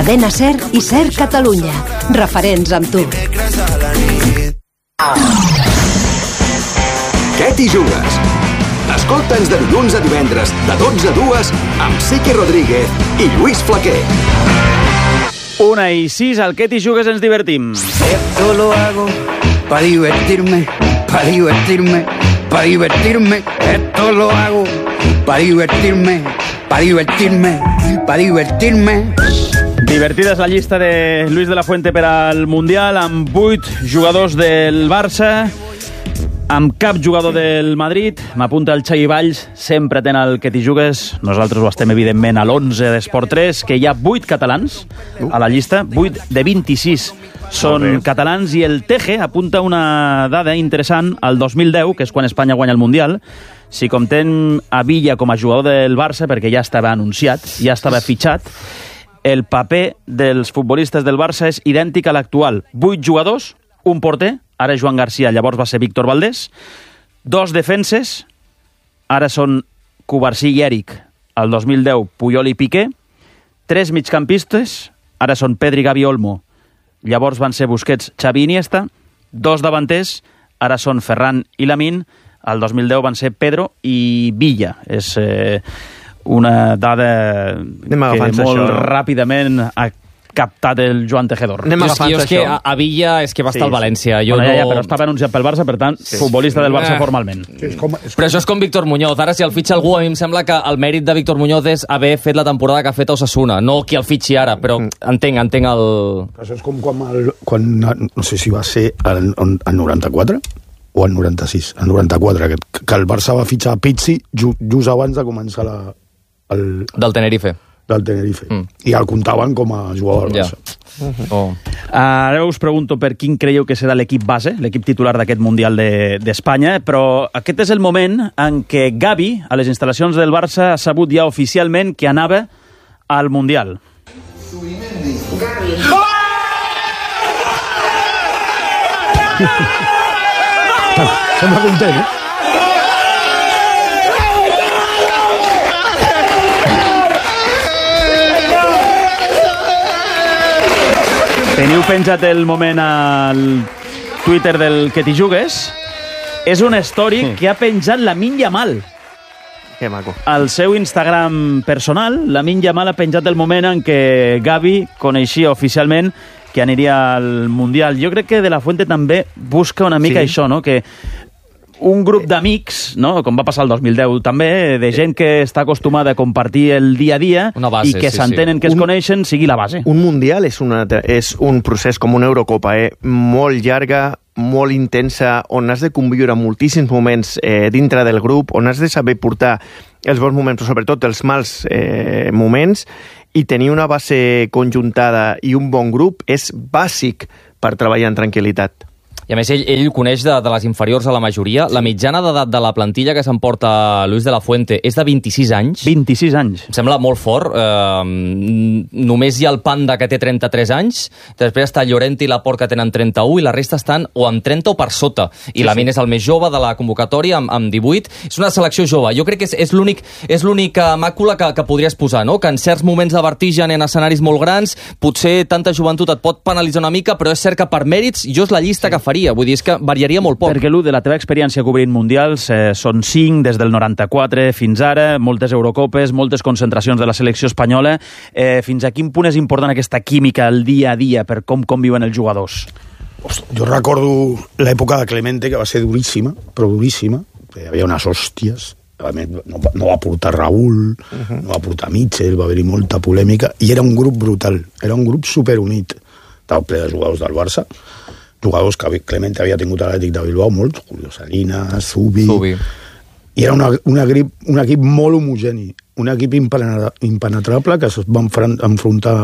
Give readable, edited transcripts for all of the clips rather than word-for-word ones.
Cadena SER i SER Catalunya. Referents amb tu. Què t'hi jugues? Escolta'ns de dilluns a divendres, de 12 a 2, amb Sique Rodríguez i Lluís Flaquer. 1:06, al Què t'hi jugues ens divertim. Esto lo hago para divertirme, para divertirme, para divertirme. Esto lo hago para divertirme, para divertirme, para divertirme. Divertida és la llista de Luis de la Fuente per al Mundial, amb 8 jugadors del Barça, amb cap jugador del Madrid. M'apunta el Xavi Valls, sempre ten el Què t'hi jugues. Nosaltres ho estem, evidentment, a l'11 d'Esport 3, que hi ha 8 catalans a la llista, 8 de 26 són catalans, i el Teje apunta una dada interessant al 2010, que és quan Espanya guanya el Mundial. Si comptem a Villa com a jugador del Barça, perquè ja estava anunciat, ja estava fitxat, el paper dels futbolistes del Barça és idèntic a l'actual. 8 jugadors, un porter, ara Joan Garcia, llavors va ser Víctor Valdés, 2 defenses, ara són Cubarsí i Eric, al 2010 Puyol i Piqué, 3 migcampistes, ara són Pedri, Gavi, Olmo, llavors van ser Busquets, Xavi i Iniesta, 2 davanters, ara són Ferran i Lamine, al 2010 van ser Pedro i Villa. És una dada que molt ràpidament ha captat el Joan Tejedor. És que a Villa és que va estar al València. Però estava anunciat pel Barça, per tant, futbolista del Barça formalment. Però això és com Víctor Muñoz. Ara, si el fitxa algú, a mi em sembla que el mèrit de Víctor Muñoz és haver fet la temporada que ha fet a Osasuna, no qui el fitxi ara, però entenc el... Això és com quan no sé si va ser el 94 o el 96, el 94, que el Barça va fitxar Pizzi just abans de començar del Tenerife. I el comptaven com a jugador del Barça. Ara us pregunto per quin creieu que serà l'equip base, l'equip titular d'aquest Mundial d'Espanya, però aquest és el moment en què Gavi, a les instal·lacions del Barça, ha sabut ja oficialment que anava al Mundial. Sembla content, eh? Teniu penjat el moment al Twitter del Què t'hi jugues. És una story que ha penjat Lamine Yamal. Que maco. Al seu Instagram personal, Lamine Yamal ha penjat el moment en què Gavi coneixia oficialment que aniria al Mundial. Jo crec que De la Fuente també busca una mica això, no? Que un grup d'amics, no? Com va passar el 2010 també, de gent que està acostumada a compartir el dia a dia base, i que s'entenen, que es coneixen, sigui la base. Un Mundial és un procés com una Eurocopa, molt llarga, molt intensa, on has de conviure moltíssims moments dintre del grup, on has de saber portar els bons moments, però sobretot els mals moments, i tenir una base conjuntada i un bon grup és bàsic per treballar en tranquil·litat. I a més, ell coneix de les inferiors a la majoria. La mitjana d'edat de la plantilla que s'emporta Luis de la Fuente és de 26 anys. 26 anys. Em sembla molt fort. Només hi ha el Panda, que té 33 anys. Després està Llorente i Laporte, que tenen 31, i la resta estan o amb 30 o per sota. I Lamine és el més jove de la convocatòria, amb 18. És una selecció jove. Jo crec que és l'única màcula que podries posar, no? Que en certs moments de vertigen, en escenaris molt grans, potser tanta joventut et pot penalitzar una mica, però és cert que per mèrits jo és la llista que faria. Vull dir, és que variaria molt poc. Perquè, de la teva experiència cobrint mundials, són 5 des del 94 fins ara, moltes Eurocopes, moltes concentracions de la selecció espanyola. Fins a quin punt és important aquesta química al dia a dia per com conviuen els jugadors? Jo recordo l'època de Clemente, que va ser duríssima, però duríssima. Hi havia unes hòsties. No va portar Raúl, no va portar Mitchell, va haver-hi molta polèmica, i era un grup brutal, era un grup superunit. Estava ple de jugadors del Barça, jugadors que Clemente havia tingut a l'Atlètic de Bilbao, molts, Julio Salinas, Zubi. I era un equip molt homogeni, un equip impenetrable que es va enfrontar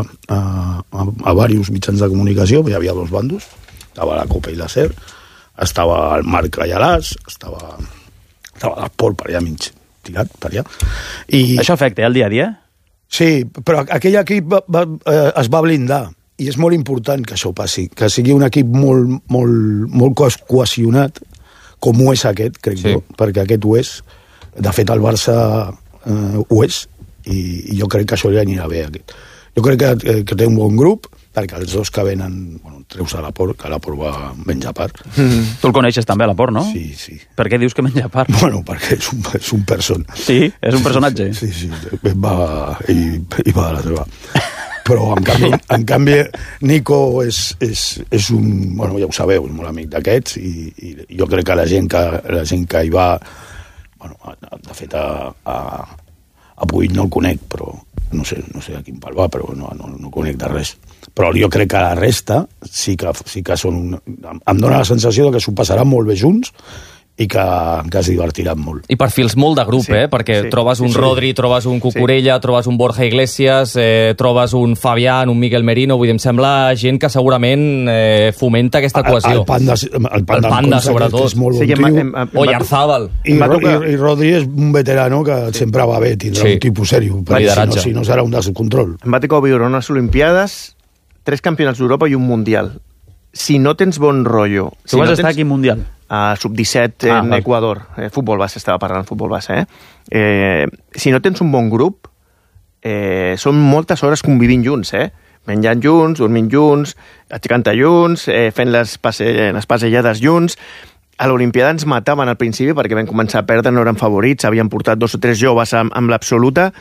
a diversos mitjans de comunicació. Hi havia 2 bandos, estava la Copa i la SER, estava el Marc Gallaràs, estava l'Esport per allà mig, tirat per allà. Això afecta el dia a dia? Sí, però aquell equip es va blindar. I és molt important que això passi, que sigui un equip molt cohesionat, com ho és aquest, crec jo, perquè aquest ho és. De fet, el Barça ho és, i jo crec que això li anirà bé. Jo crec que té un bon grup, perquè els dos que venen, bueno, treus a Laporte, que Laporte va menjar part. Tu el coneixes també, a Laporte, no? Sí, sí. Per què dius que menja part? Bueno, perquè és un person. Sí, és un personatge. Sí, ell va de la seva. Però, en canvi, Nico és un... Bueno, ja ho sabeu, és molt amic d'aquests, i jo crec que la gent que hi va... Bueno, de fet, a Puig no el conec, però no sé a quin pal va, però no conec de res. Però jo crec que la resta sí que són... Em dóna la sensació que s'ho passaran molt bé junts i que es divertiran molt. I perfils molt de grup, perquè trobes un Rodri, trobes un Cucurella, trobes un Borja Iglesias, trobes un Fabián, un Miguel Merino, vull dir, em sembla gent que segurament fomenta aquesta cohesió. El Panda sobretot. És molt bon tio. O Yarzábal. I Rodri és un veterano que sempre va bé tindrà un tipus sèrio, perquè si no serà un descontrol. Em va tocar viure unes Olimpiades, 3 campionats d'Europa i un Mundial. Si no tens bon rotllo... Tu vas estar aquí Mundial? A Sub-17 en Equador. Futbol base, estava parlant futbol base. Si no tens un bon grup, són moltes hores convivint junts, menjant junts, dormint junts, aixecant junts, fent les passejades junts. A l'Olimpiada ens mataven al principi perquè vam començar a perdre, no eren favorits, havien portat 2 o 3 joves amb l'absoluta,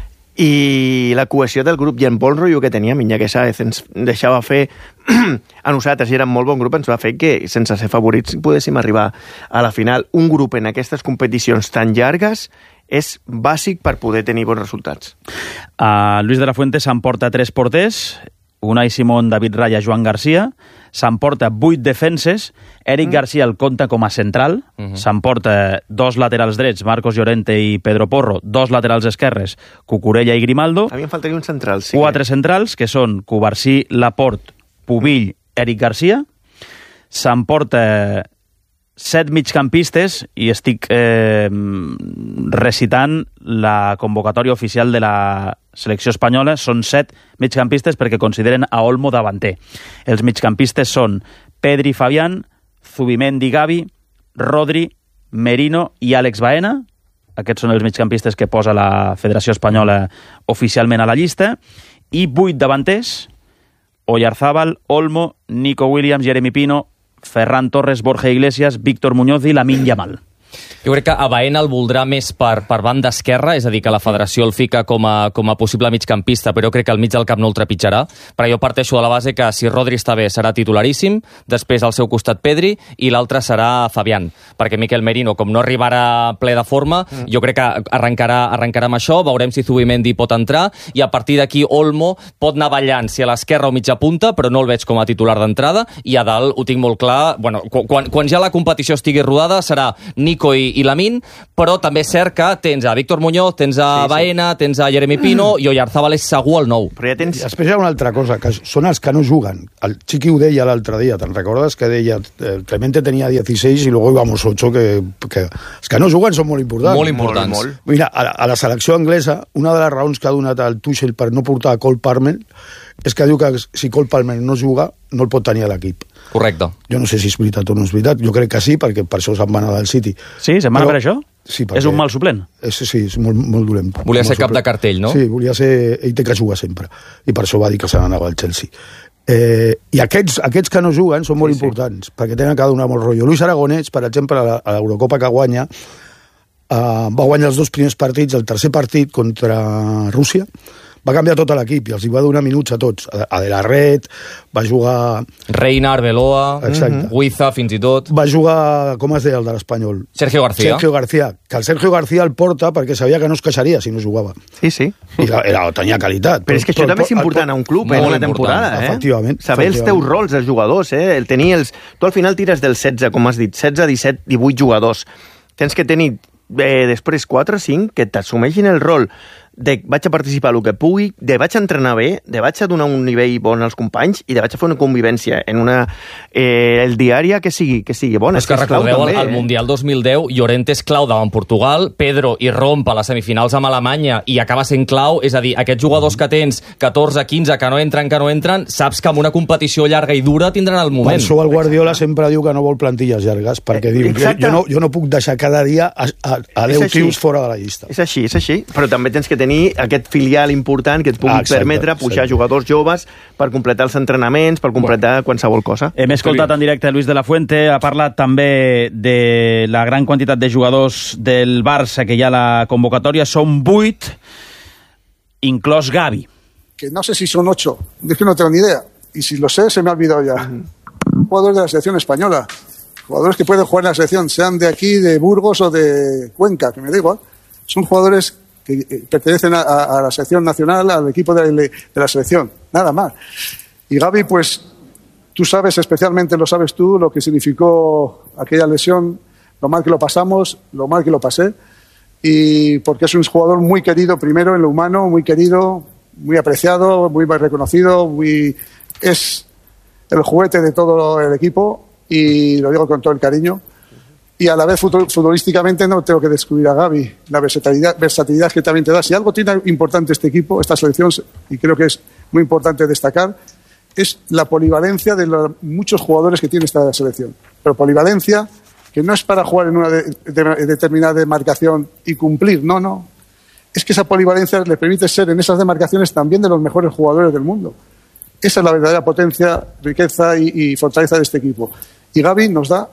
i la cohesió del grup i el bon rotllo que teníem, Iñaki Sáez ens deixava fer a nosaltres, i era un molt bon grup, ens va fer que sense ser favorits podéssim arribar a la final. Un grup en aquestes competicions tan llargues és bàsic per poder tenir bons resultats. Luis de la Fuente s'emporta 3 porters, Unai Simón, David Raya, Joan Garcia, s'emporta 8 defenses, Eric Garcia el compta com a central, s'emporta 2 laterals drets, Marcos Llorente i Pedro Porro, 2 laterals esquerres, Cucurella i Grimaldo. A mi em faltaria un central, sí. 4 centrals, que són Cubarsí, Laporte, Pubill, Eric Garcia. S'emporta 7 migcampistes, i estic recitant la convocatòria oficial de la selecció espanyola. Són 7 migcampistes perquè consideren a Olmo davanter. Els migcampistes són Pedri, Fabián, Zubimendi, Gavi, Rodri, Merino i Àlex Baena. Aquests són els migcampistes que posa la Federació Espanyola oficialment a la llista. I 8 davanters: Oyarzábal, Olmo, Nico Williams, Jeremy Pino, Ferran Torres, Borja Iglesias, Víctor Muñoz i Lamine Yamal. Jo crec que a Baena el voldrà més per banda esquerra, és a dir, que la federació el fica com a possible migcampista, però crec que al mig del camp no el trepitjarà. Però jo parteixo de la base que si Rodri està bé serà titularíssim, després al seu costat Pedri i l'altre serà Fabián, perquè Miquel Merino, com no arribarà ple de forma, jo crec que arrencarà amb això, veurem si Zubimendi pot entrar, i a partir d'aquí Olmo pot anar ballant si a l'esquerra o mitja punta, però no el veig com a titular d'entrada, i a dalt ho tinc molt clar. Bueno, quan ja la competició estigui rodada serà Nico i Lamine, però també és cert que tens a Víctor Muñoz, tens a Baena, tens a Jeremy Pino, i Oyarzábal és segur el nou. Però ja tens... Després hi ha una altra cosa, que són els que no juguen. El Chiqui ho deia l'altre dia, te'n recordes que deia Clemente tenia 16 i luego íbamos 8, que els que no juguen són molt importants. Molt importants. Molt. Mira, a la selecció anglesa, una de les raons que ha donat el Tuchel per no portar Cole Palmer és que diu que si Cole Palmer no juga, no el pot tenir a l'equip. Correcte. Jo no sé si és veritat o no és veritat. Jo crec que sí, perquè per això se'n va anar del City. Sí, se'n va anar per això? Sí, perquè... És un mal suplent? Sí, és molt dolent. Volia ser cap de cartell, no? Sí, volia ser... Ell té que jugar sempre. I per això va dir que se n'anava al Chelsea. I aquests que no juguen són molt importants, perquè tenen que donar molt rotllo. Luis Aragonès, per exemple, a l'Eurocopa que guanya, va guanyar els 2 primers partits, el tercer partit contra Rússia, va canviar tot l'equip i els hi va donar minuts a tots. A De La Red, va jugar... Reina, Arbeloa, Huiza, fins i tot. Va jugar, com es deia el de l'Espanyol? Sergio García. Que el Sergio García el porta perquè sabia que no es queixaria si no jugava. Sí. I tenia qualitat. Però és que això també és important a un club, en una temporada. Efectivament. Saber els teus rols, els jugadors. El tenir els... Tu al final tires del 16, com has dit, 16, 17, 18 jugadors. Tens que tenir després 4 o 5 que t'assumeixin el rol de vaig a participar el que pugui, de vaig a entrenar bé, de vaig a donar un nivell bon als companys i de vaig a fer una convivència en una... el diària que sigui bona. És que recordeu, al Mundial 2010, Llorente és clau davant Portugal, Pedro irromp a les semifinals amb Alemanya i acaba sent clau, és a dir, aquests jugadors que tens 14, 15, que no entren, saps que en una competició llarga i dura tindran el moment. Per això el Guardiola sempre diu que no vol plantilles llargues, perquè diu, jo no puc deixar cada dia a 10 tios fora de la llista. És així, però també tens que tenir aquest filial important que et pugui permetre pujar jugadors joves per completar els entrenaments, per completar qualsevol cosa. Hem escoltat en directe Luis de la Fuente, ha parlat també de la gran quantitat de jugadors del Barça que hi ha a la convocatòria, són 8, inclòs Gavi. Que no sé si son 8, es que no tengo ni idea, y si lo sé se me ha olvidado ya. Jugadores de la selección española, jugadores que pueden jugar en la selección, sean de aquí, de Burgos o de Cuenca, que me da igual. Son jugadores que pertenecen a la selección nacional, al equipo de la selección, nada más. Y Gavi, pues, tú sabes, especialmente lo sabes tú, lo que significó aquella lesión, lo mal que lo pasamos, lo mal que lo pasé, y porque es un jugador muy querido, primero en lo humano, muy querido, muy apreciado, muy reconocido, es el juguete de todo el equipo, y lo digo con todo el cariño. Y a la vez futbolísticamente no tengo que descubrir a Gavi, la versatilidad que también te da. Si algo tiene importante este equipo, esta selección, y creo que es muy importante destacar, es la polivalencia de los muchos jugadores que tiene esta selección. Pero polivalencia que no es para jugar en una determinada demarcación y cumplir, no. Es que esa polivalencia le permite ser en esas demarcaciones también de los mejores jugadores del mundo. Esa es la verdadera potencia, riqueza y fortaleza de este equipo. Y Gavi nos da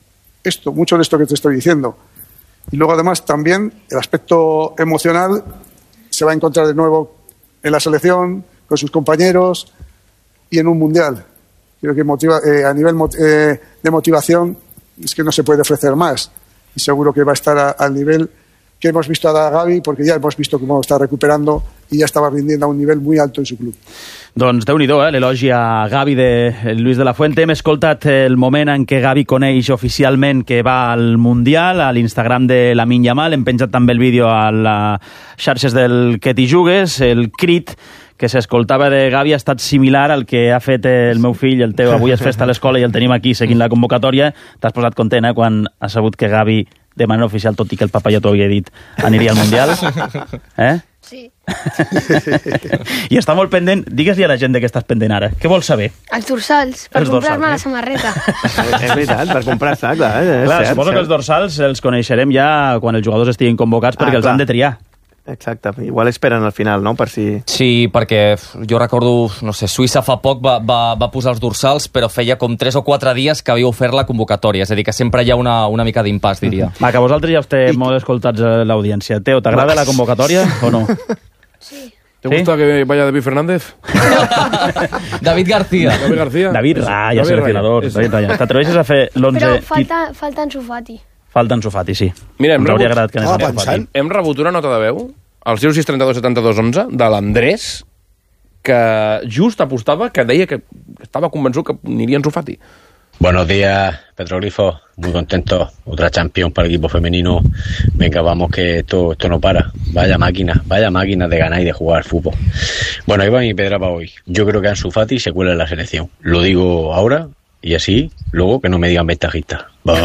mucho de esto que te estoy diciendo. Y luego además también el aspecto emocional se va a encontrar de nuevo en la selección, con sus compañeros y en un mundial. Creo que a nivel de motivación es que no se puede ofrecer más. Y seguro que va a estar al nivel que hemos visto a Gavi, porque ya hemos visto cómo está recuperando y ya estaba rindiendo a un nivel muy alto en su club. Doncs Déu-n'hi-do, l'elogi a Gavi de Luis de la Fuente. Hem escoltat el moment en què Gavi coneix oficialment que va al Mundial, a l'Instagram de Lamine Yamal. Hem penjat també el vídeo a les xarxes del Que t'hi jugues. El crit que s'escoltava de Gavi ha estat similar al que ha fet el meu fill, el Teo. Avui és festa a l'escola i el tenim aquí seguint la convocatòria. T'has posat content, quan has sabut que Gavi, de manera oficial, tot i que el papa ja t'ho havia dit, aniria al Mundial? Sí. I està molt pendent. Digues-li a la gent de què estàs pendent ara. Què vols saber? Els dorsals, per comprar-me la samarreta. És veritat, per comprar-se, clar. Clar, suposo que els dorsals els coneixerem ja quan els jugadors estiguin convocats perquè els han de triar. Exacte, igual esperen al final, no? Per si... Sí, perquè jo recordo, no sé, Suïssa fa poc va posar els dorsals, però feia com 3 o 4 dies que havia ofert la convocatòria, és a dir, que sempre hi ha una mica d'impàs, diria. Va, que vosaltres ja esteu molt escoltats a l'audiència. Teo, t'agrada la convocatòria o no? Sí. ¿Te gusta que vaya David Fernández? David García. David Raya, seleccionador. T'atreveixes a fer l'11... Però falta Ansu Fati. Falta Ansu Fati, sí. Mira, ens hauria agradat que anés Ansu Fati. Hem rebut una nota de veu al 0632 72 11 de l'Andrés, que just apostava, que deia que estava convençut que aniria Ansu Fati. Buenos días, Petroglifo. Muy contento. Otra Champions para el equipo femenino. Venga, vamos, que esto no para. Vaya máquina de ganar y de jugar al fútbol. Bueno, ahí va mi pedra para hoy. Yo creo que Ansu Fati se cuela en la selección. Lo digo ahora y así, luego que no me digan ventajista.